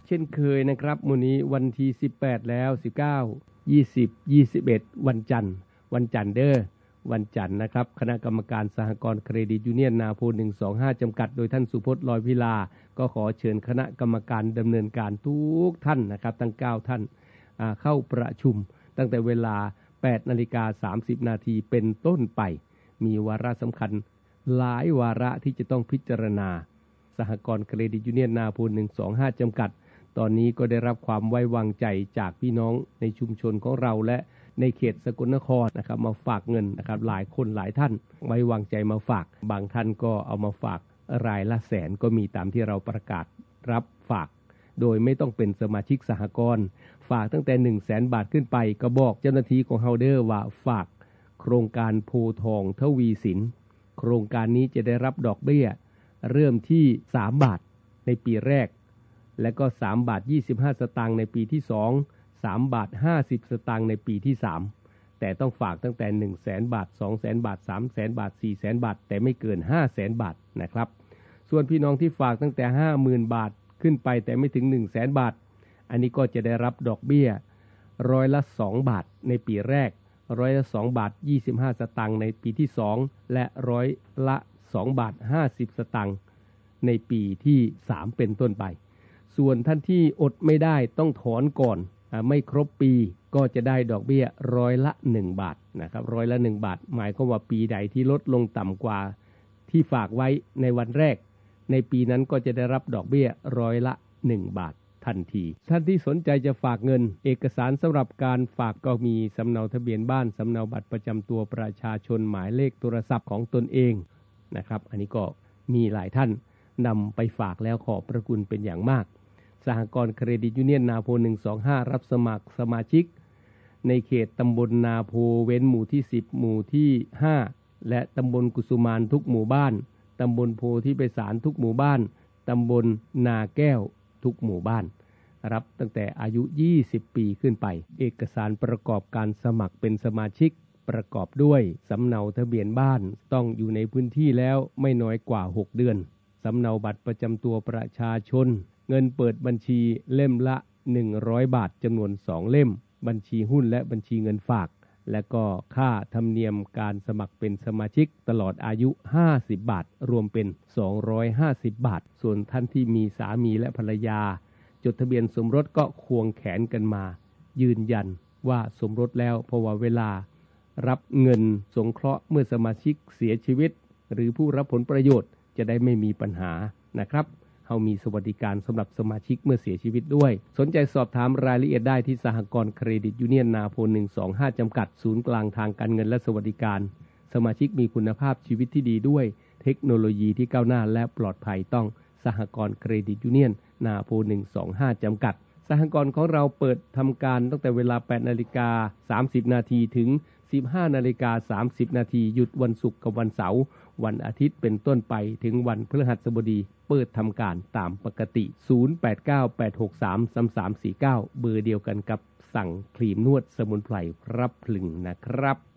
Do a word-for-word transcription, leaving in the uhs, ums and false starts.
เช่นเคยนะครับมื้อนี้วันที่สิบแปดแล้วสิบเก้า ยี่สิบ ยี่สิบเอ็ดวันจันทร์วันจันทร์เด้อวันจันทร์นะครับคณะกรรมการสหกรณ์เครดิตยูเนียนนาโพหนึ่งสองห้าจำกัดโดยท่านสุพจน์ลอยพิลาก็ขอเชิญคณะกรรมการดำเนินการทุกท่านนะครับทั้งเก้าท่านเข้าประชุมตั้งแต่เวลา แปดนาฬิกาสามสิบนาทีเป็นต้นไปมีวาระสำคัญหลายวาระที่จะต้องพิจารณาสหกรณ์เครดิตยูเนียนนาโพหนึ่งสองห้าจำกัดตอนนี้ก็ได้รับความไว้วางใจจากพี่น้องในชุมชนของเราและในเขตสกลนครนะครับมาฝากเงินนะครับหลายคนหลายท่านไว้วางใจมาฝากบางท่านก็เอามาฝากรายละแสนก็มีตามที่เราประกาศรับฝากโดยไม่ต้องเป็นสมาชิกสหกรณ์ฝากตั้งแต่ หนึ่งแสน บาทขึ้นไปก็บอกเจ้าหน้าที่ของเฮาเดอร์ว่าฝากโครงการโพทองทวีสินโครงการนี้จะได้รับดอกเบี้ยเริ่มที่สามบาทในปีแรกและก็สามบาทยี่สิบห้าสตางค์ในปีที่สอง สามบาทห้าสิบสตางค์ในปีที่สามแต่ต้องฝากตั้งแต่ หนึ่งแสน บาท สองแสน บาท สามแสน บาท สี่แสน บาทแต่ไม่เกิน ห้าแสน บาทนะครับส่วนพี่น้องที่ฝากตั้งแต่ ห้าหมื่น บาทขึ้นไปแต่ไม่ถึง หนึ่งแสน บาทอันนี้ก็จะได้รับดอกเบี้ยร้อยละสองบาทในปีแรกร้อยละสองบาทยี่สิบห้าสตางค์ในปีที่สองและร้อยละสองบาทห้าสิบสตางค์ในปีที่สามเป็นต้นไปส่วนท่านที่อดไม่ได้ต้องถอนก่อนไม่ครบปีก็จะได้ดอกเบี้ยร้อยละหนึ่งบาทนะครับร้อยละหนึ่งบาทหมายความว่าปีใดที่ลดลงต่ำกว่าที่ฝากไว้ในวันแรกในปีนั้นก็จะได้รับดอกเบี้ยร้อยละหนึ่งบาททันทีท่านที่สนใจจะฝากเงินเอกสารสำหรับการฝากก็มีสำเนาทะเบียนบ้านสำเนาบัตรประจำตัวประชาชนหมายเลขโทรศัพท์ของตนเองนะครับอันนี้ก็มีหลายท่านนำไปฝากแล้วขอบพระคุณเป็นอย่างมากสหกรณ์เครดิตยูเนียนนาโพหนึ่งสองห้ารับสมัครสมาชิกในเขตตำบลนาโพเว้นหมู่ที่สิบหมู่ที่ห้าและตำบลกุสุมานทุกหมู่บ้านตำบลโพธิไพศาลทุกหมู่บ้านตำบลนาแก้วทุกหมู่บ้านรับตั้งแต่อายุยี่สิบปีขึ้นไปเอกสารประกอบการสมัครเป็นสมาชิกประกอบด้วยสำเนาทะเบียนบ้านต้องอยู่ในพื้นที่แล้วไม่น้อยกว่าหกเดือนสำเนาบัตรประจำตัวประชาชนเงินเปิดบัญชีเล่มละหนึ่งร้อยบาทจำนวนสองเล่มบัญชีหุ้นและบัญชีเงินฝากและก็ค่าธรรมเนียมการสมัครเป็นสมาชิกตลอดอายุห้าสิบบาทรวมเป็นสองร้อยห้าสิบบาทส่วนท่านที่มีสามีและภรรยาจดทะเบียนสมรสก็ควงแขนกันมายืนยันว่าสมรสแล้วเพราะว่าเวลารับเงินสงเคราะห์เมื่อสมาชิกเสียชีวิตหรือผู้รับผลประโยชน์จะได้ไม่มีปัญหานะครับเขามีสวัสดิการสำหรับสมาชิกเมื่อเสียชีวิตด้วยสนใจสอบถามรายละเอียดได้ที่สหกรณ์เครดิตยูเนียนนาโพหนึ่งสองห้าจำกัดศูนย์กลางทางการเงินและสวัสดิการสมาชิกมีคุณภาพชีวิตที่ดีด้วยเทคโนโลยีที่ก้าวหน้าและปลอดภัยต้องสหกรณ์เครดิตยูเนียนนาโพหนึ่งสองห้าจำกัดสหกรณ์ของเราเปิดทำการตั้งแต่เวลา แปดนาฬิกาสามสิบนาทีถึง สิบห้านาฬิกาสามสิบนาทีหยุดวันศุกร์กับวันเสาร์วันอาทิตย์เป็นต้นไปถึงวันพฤหัสบดีเปิดทำการตามปกติศูนย์ แปด เก้า แปด หก สาม สาม สาม สี่ เก้าเบอร์เดียวกันกับสั่งครีมนวดสมุนไพรรับพลึงนะครับ